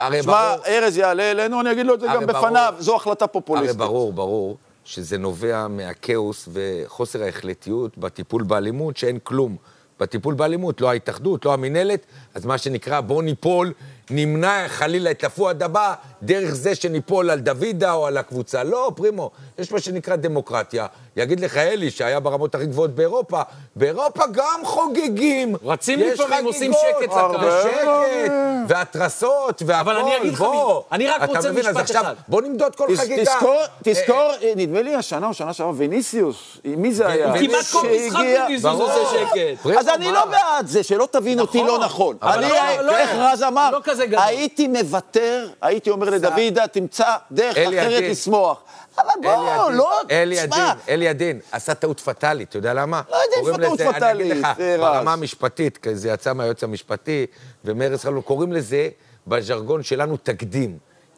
שמע, ארז יעלה אלינו, אני אגיד לו את זה גם בפניו, זו החלטה פופוליסטית. הרי ברור שזה נובע מהכאוס וחוסר ההחלטיות בטיפול באלימות, שאין כלום. בטיפול באלימות, לא ההתאחדות, לא המנהלת, אז מה שנקרא, בוא ניפול, נמנע חלילה את הפועד הבא, דרך זה שניפול על דוידה או על הקבוצה. לא, פרימו, יש מה שנקרא דמוקרטיה. יגיד לך אלי, שהיה ברמות הכי גבוהות באירופה, באירופה גם חוגגים. רצים לפעמים, עושים שקט ושקט, והתרסות, והכל. אבל אני אגיד לך, אני רק רוצה משפט אחד. בוא נמדוד כל חגיגה. תזכור, נדמה לי השנה או שנה שעברה, ויניסיוס, מי זה היה? כמעט כל משחק ויניסיוס עושה שקט. אז אני לא בעד זה, שלא תבין אותי לא נכון. איך רז אמר, הייתי מוותר, הייתי אומר לדוידה, תמצא דרך אחרת לשמוח. אבל בוא, לא, תשמע. אלי עדין, עשה טעות פטלית, אתה יודע למה? לא יודע איפה טעות פטלית. אני אגיד לך, ברמה המשפטית, כי זה יצא מהיועץ המשפטי, ומרס חלון, קוראים לזה, בז'רגון שלנו, תקדים.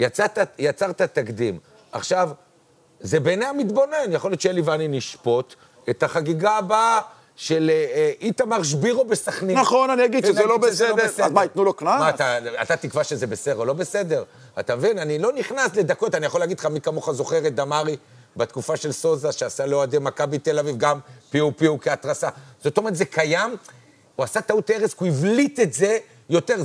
יצרת תקדים. עכשיו, זה בעיני המתבונן, יכול להיות שאלי ואני נשפוט את החגיגה הבאה, של איתמר שבירו בסכנין. נכון, אני אגיד שזה לא בסדר. אז מה, יתנו לו קנס? מה, אתה תקווה שזה בסדר או לא בסדר? אתה מבין? אני לא נכנס לדקות, אני יכול להגיד לך מי כמוך זוכר את דמרי בתקופה של סוזה, שעשה לאוהדי מכבי תל אביב, גם פיו כהתרסה. זאת אומרת, זה קיים, הוא עשה טעות ארז, הוא הבליט את זה יותר,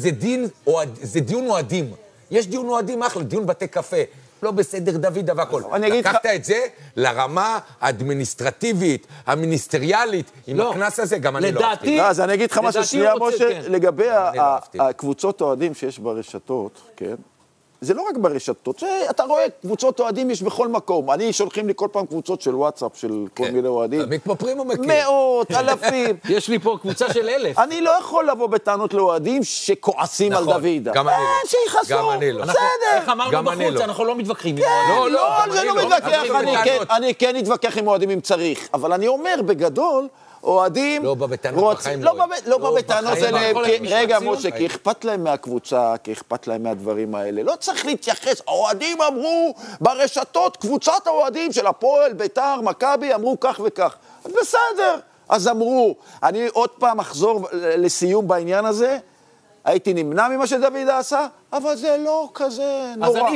זה דיון אוהדים. יש דיון אוהדים אחלה, דיון בתי קפה. לא בסדר דוד והכל. לקחת את זה לרמה האדמיניסטרטיבית, המיניסטריאלית, עם הכנס הזה, גם אני לא אהבתי. אז אני אגיד לך משהו שנייה, משה, לגבי הקבוצות אוהדים שיש ברשתות, כן? זה לא רק ברשתות, אתה רואה, קבוצות אוהדים יש בכל מקום. שולחים לי כל פעם קבוצות של וואטסאפ, של כל מיני אוהדים. מי כמו פרימו מכיר? מאות, אלפים. יש לי פה קבוצה של 1,000. אני לא יכול לבוא בטענות לאוהדים שכועסים על דוידה. גם אני לא. שיחסו. גם אני לא. בסדר. איך אמרנו בחוץ, אנחנו לא מתווכחים. לא, זה לא מתווכח. אני כן אתווכח עם אוהדים אם צריך. אבל אני אומר, בגדול, אוהדים... לא בא בטענות בחיים לא. לא בא בטענות אליהם. רגע, משה, כי אכפת להם מהקבוצה, כי אכפת להם מהדברים האלה. לא צריך להתייחס. האוהדים אמרו ברשתות, קבוצת האוהדים של הפועל, ביתר, מכבי, אמרו כך וכך. אז בסדר. אז אמרו. אני עוד פעם אחזור לסיום בעניין הזה. הייתי נמנע ממה שדוידה עשה, אבל זה לא כזה נורא.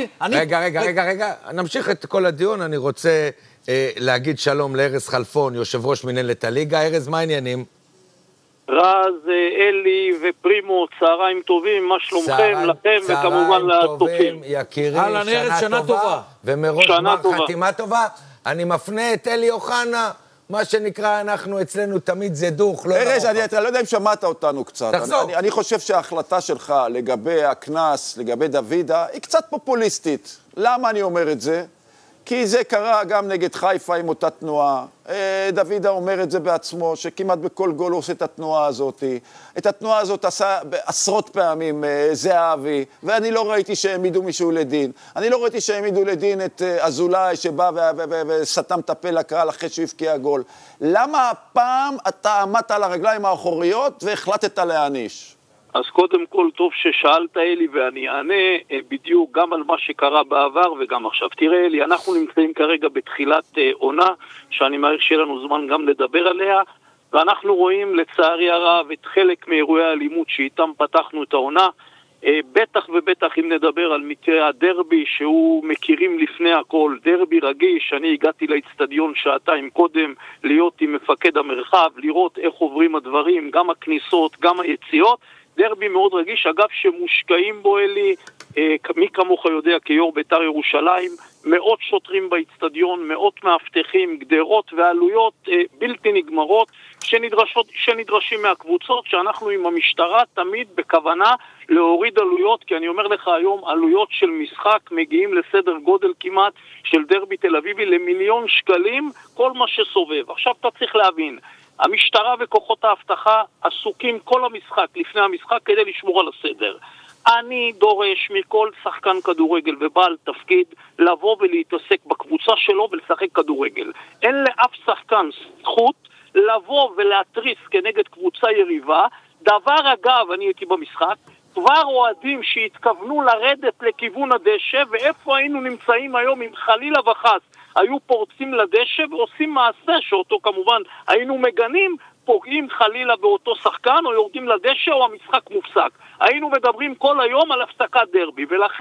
רגע, נמשיך את כל הדיון. אני רוצה להגיד שלום לארז חלפון, יושב ראש מנהלת הליגה. ארז, מה העניינים? רז, אלי ופרימו, צהריים טובים, מה שלומכם, לכם וכמובן לצופים. יקירי, שנה טובה. ומראש חתימה טובה. אני מפנה את אלי אוחנה, מה שנקרא, אנחנו אצלנו תמיד זה דוך. ארז, אתה לא יודע אם שמעת אותנו קצת. תחזור. אני חושב שההחלטה שלך לגבי הכנס, לגבי דוידה, היא קצת פופוליסטית. למה אני אומר את זה? כי זה קרה גם נגד חיפה עם אותה תנועה. דוידה אומר את זה בעצמו, שכמעט בכל גול הוא עושה את התנועה הזאת. את התנועה הזאת עשה עשרות פעמים זהבי, ואני לא ראיתי שהם ידעו מישהו לדין. אני לא ראיתי שהם ידעו לדין את אזולאי שבא וסתם את הפה לקהל אחרי שהוא הבקיע גול. למה הפעם אתה עמדת על הרגליים האחוריות והחלטת להעניש? אז קודם כל טוב ששאלת אלי, ואני אענה בדיוק גם על מה שקרה בעבר וגם עכשיו. תראה אלי, אנחנו נמצאים כרגע בתחילת עונה, שאני מעריך שיהיה לנו זמן גם לדבר עליה, ואנחנו רואים לצערי הרב את חלק מאירועי האלימות שאיתם פתחנו את העונה, בטח ובטח אם נדבר על מקרה הדרבי שהוא מכירים לפני הכל, דרבי רגיש. אני הגעתי לאצטדיון שעתיים קודם להיות עם מפקד המרחב, לראות איך עוברים הדברים, גם הכניסות, גם היציאות, דרבי מאוד רגיש, אגב שמושקעים בו אלי, מי כמוך יודע כיור בית"ר ירושלים, מאות שוטרים באצטדיון, מאות מאבטחים, גדרות ועלויות בלתי נגמרות שנדרשים מהקבוצות, שאנחנו עם המשטרה תמיד בכוונה להוריד עלויות, כי אני אומר לך היום, עלויות של משחק מגיעים לסדר גודל כמעט של דרבי תל אביבי ל1,000,000 שקלים, כל מה שסובב. עכשיו אתה צריך להבין, המשטרה וכוחות האבטחה עסוקים כל המשחק, לפני המשחק, כדי לשמור על הסדר. אני דורש מכל שחקן כדורגל ובעל תפקיד לבוא ולהתעסק בקבוצה שלו ולשחק כדורגל. אין לאף שחקן זכות לבוא ולהטריס כנגד קבוצה יריבה. דבר אגב, אני הייתי במשחק, כבר אוהדים שהתכוונו לרדת לכיוון הדשא, ואיפה היינו נמצאים היום אם חלילה וחס היו פורצים לדשא ועושים מעשה שאותו כמובן היינו מגנים, פוגעים חלילה באותו שחקן או יורדים לדשא או המשחק מופסק. היינו מדברים כל היום על הפסקת דרבי, ולכן